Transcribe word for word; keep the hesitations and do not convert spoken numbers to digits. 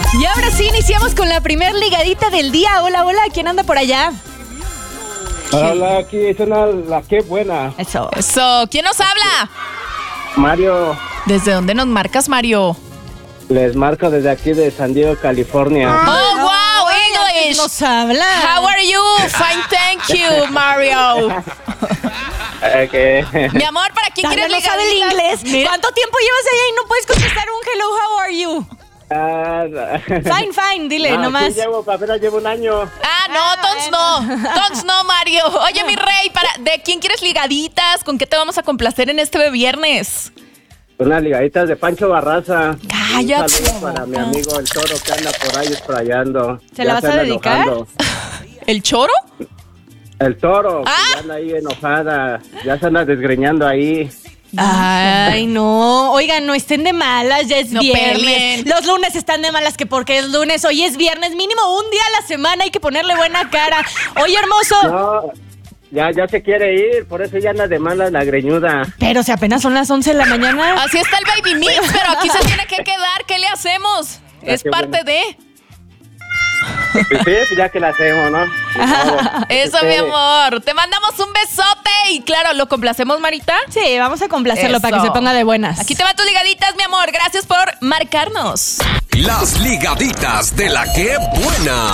Y ahora sí, iniciamos con la primer ligadita del día. Hola, hola, ¿quién anda por allá? Hola, hola, aquí es una, la que buena. Eso. Eso. ¿Quién nos habla? Mario, ¿Desde dónde nos marcas, Mario? les marco desde aquí de San Diego, California. Oh, wow, English. Nos habla. How are you? Fine, thank you, Mario. Okay. Mi amor, ¿para quién Dale, quieres no sabe el ligadita? inglés. Mira. ¿Cuánto tiempo llevas allá y no puedes contestar un hello, how are you? Ah, Fine, fine, dile, no, nomás. sí llevo, apenas llevo un año. Ah, no, Ah, tons no. Tons no, Mario. Oye, mi rey, para, ¿de quién quieres ligaditas? ¿Con qué te vamos a complacer en este viernes? Unas ligaditas de Pancho Barraza. Cállate. Un saludo para mi amigo el Toro que anda por ahí esprayando. ¿Se la Ya vas a anda dedicar? enojando. ¿El choro? El Toro, que Ah. ya anda ahí enojada. Ya se anda desgreñando ahí. Ay, no. Oigan, no estén de malas, ya es No viernes. peleen. Los lunes están de malas que porque es lunes. Hoy es viernes, mínimo un día a la semana. Hay que ponerle buena cara. Oye, hermoso. No, ya, ya se quiere ir, por eso ya anda de mala la greñuda. Pero si apenas son las once de la mañana. Así está el baby mix, pero aquí se tiene que quedar. ¿Qué le hacemos? Ah, Es qué parte bueno. de... Pues sí, pues ya que la hacemos, ¿no? Ni modo. Eso, Sí. mi amor. Te mandamos un besote y claro, ¿lo complacemos, Marita? Sí, vamos a complacerlo Eso. para que se ponga de buenas. Aquí te van tus ligaditas, mi amor. Gracias por marcarnos. Las ligaditas de la que buena.